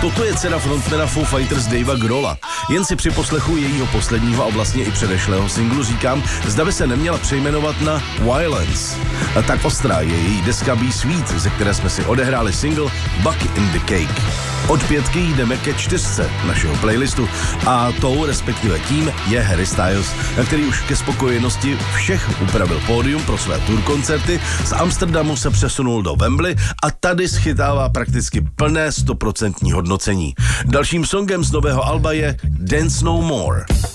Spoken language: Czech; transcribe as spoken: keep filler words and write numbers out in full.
Toto je dcera frontmana Foo Fighters Davea Grohla. Jen si při poslechu jejího posledního a vlastně i předešlého singlu říkám, zda by se neměla přejmenovat na Violence. A tak ostrá je její deska Be Sweet, ze které jsme si odehráli single Buck in the Cake. Od pětky jdeme ke čtyřce našeho playlistu a tou, respektive tím, je Harry Styles, který už ke spokojenosti všech upravil pódium pro své tour koncerty. Z Amsterdamu se přesunul do Wembley a tady schytává prakticky plné stoprocentní hodnocení. Dalším songem z nového alba je Dance No More.